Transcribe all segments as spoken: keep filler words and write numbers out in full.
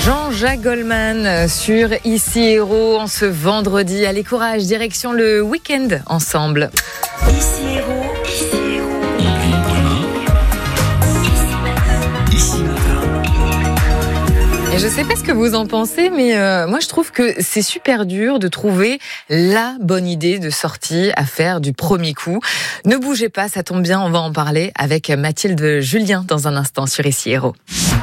Jean-Jacques Goldman sur Ici Héros en ce vendredi. Allez, courage, direction le week-end ensemble. Ici Héros, ici Héros. Ici matin. Et je sais pas ce que vous en pensez, mais euh, moi je trouve que c'est super dur de trouver la bonne idée de sortie à faire du premier coup. Ne bougez pas, ça tombe bien, on va en parler avec Mathilde Julien dans un instant sur Ici Héros.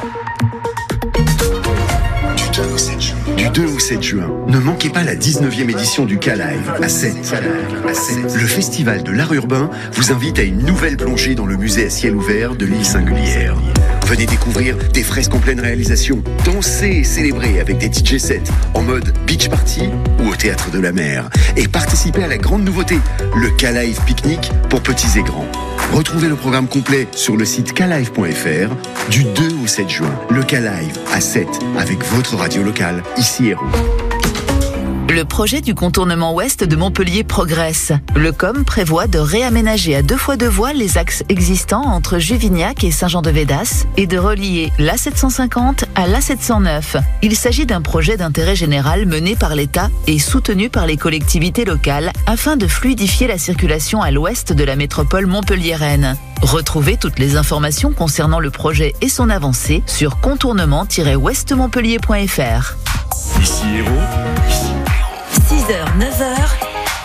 Du deux au sept juin, ne manquez pas la dix-neuvième édition du K-Live à Sète. Le festival de l'art urbain vous invite à une nouvelle plongée dans le musée à ciel ouvert de l'île Singulière. Venez découvrir des fresques en pleine réalisation, danser et célébrer avec des D J sets en mode beach party ou au théâtre de la mer. Et participer à la grande nouveauté, le K-Live Pique-Nique pour petits et grands. Retrouvez le programme complet sur le site k live point f r du deux au sept juin. Le K-Live à Sète avec votre radio locale, Ici Héros. Le projet du contournement ouest de Montpellier progresse. Le C O M prévoit de réaménager à deux fois deux voies les axes existants entre Juvignac et Saint-Jean-de-Védas et de relier l'A sept cent cinquante à l'A sept cent neuf. Il s'agit d'un projet d'intérêt général mené par l'État et soutenu par les collectivités locales afin de fluidifier la circulation à l'ouest de la métropole montpelliéraine. Retrouvez toutes les informations concernant le projet et son avancée sur contournement tiret ouest montpellier point f r. Ici Héros. six heures, neuf heures.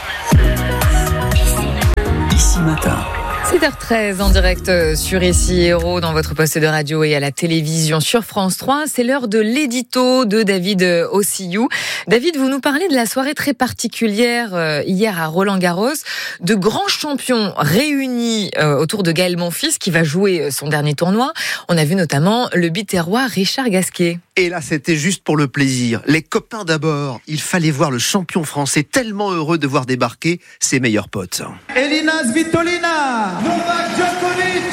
Ici matin. sept heures treize en direct sur Ici Héros dans votre poste de radio et à la télévision sur France trois. C'est l'heure de l'édito de David Ossillou. David, vous nous parlez de la soirée très particulière hier à Roland-Garros, de grands champions réunis autour de Gaël Monfils qui va jouer son dernier tournoi. On a vu notamment le biterrois Richard Gasquet. Et là, c'était juste pour le plaisir. Les copains d'abord, il fallait voir le champion français tellement heureux de voir débarquer ses meilleurs potes. Elina Svitolina, Novak Djokovic,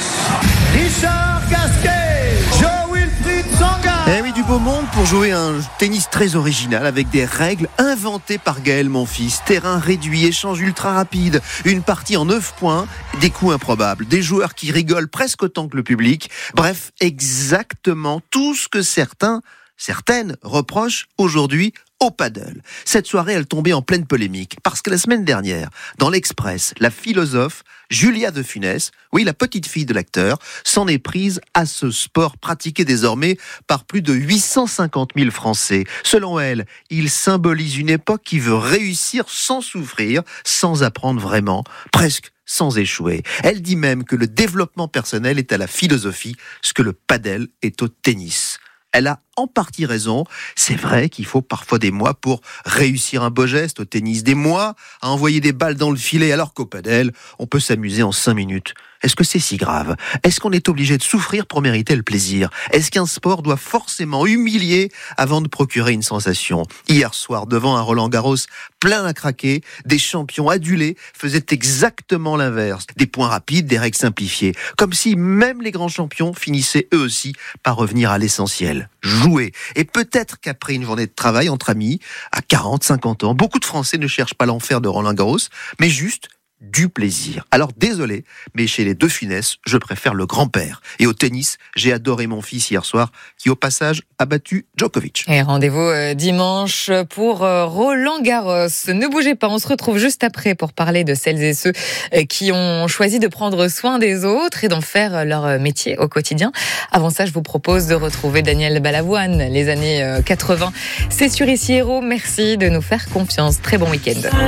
Richard Gasquet, Jo-Wilfried Tsonga. Eh oui, du beau monde pour jouer un tennis très original avec des règles inventées par Gaël Monfils. Terrain réduit, échange ultra rapide, une partie en neuf points, des coups improbables, des joueurs qui rigolent presque autant que le public. Bref, exactement tout ce que certains, certaines reprochent aujourd'hui au paddle. Cette soirée, elle tombait en pleine polémique parce que la semaine dernière, dans l'Express, la philosophe Julia de Funès, oui, la petite fille de l'acteur, s'en est prise à ce sport pratiqué désormais par plus de huit cent cinquante mille Français. Selon elle, il symbolise une époque qui veut réussir sans souffrir, sans apprendre vraiment, presque sans échouer. Elle dit même que le développement personnel est à la philosophie, ce que le paddle est au tennis. Elle a en partie raison. C'est vrai qu'il faut parfois des mois pour réussir un beau geste au tennis, des mois à envoyer des balles dans le filet, alors qu'au padel, on peut s'amuser en cinq minutes. Est-ce que c'est si grave ? Est-ce qu'on est obligé de souffrir pour mériter le plaisir ? Est-ce qu'un sport doit forcément humilier avant de procurer une sensation ? Hier soir, devant un Roland-Garros plein à craquer, des champions adulés faisaient exactement l'inverse. Des points rapides, des règles simplifiées. Comme si même les grands champions finissaient eux aussi par revenir à l'essentiel. Jouer. Et peut-être qu'après une journée de travail entre amis, à quarante, cinquante ans, beaucoup de Français ne cherchent pas l'enfer de Roland-Garros, mais juste du plaisir. Alors désolé, mais chez les deux Funès, je préfère le grand-père. Et au tennis, j'ai adoré mon fils hier soir, qui au passage a battu Djokovic. Et rendez-vous euh, dimanche pour euh, Roland-Garros. Ne bougez pas, on se retrouve juste après pour parler de celles et ceux euh, qui ont choisi de prendre soin des autres et d'en faire leur métier au quotidien. Avant ça, je vous propose de retrouver Daniel Balavoine, les années euh, quatre-vingts. C'est sur Ici Héros, merci de nous faire confiance. Très bon week-end.